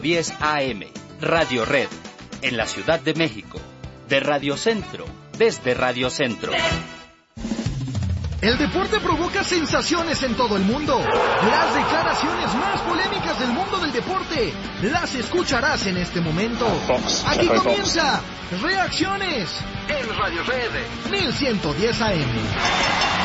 10 AM, Radio Red, en la Ciudad de México, de Radio Centro, desde Radio Centro. El deporte provoca sensaciones en todo el mundo. Las declaraciones más polémicas del mundo del deporte las escucharás en este momento. Aquí comienza Reacciones en Radio Red 1110 AM.